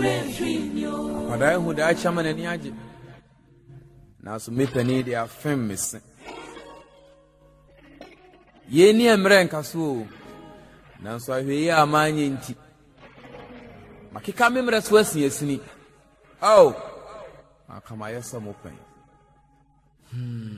Akwadaa hu da achama n'ani agye. Na so mepani de afem mese. Ye ni emre nkaso o. Na so ahwe ye amanye nti. Makika memre so asini. Oh. Akama yesa mo pen.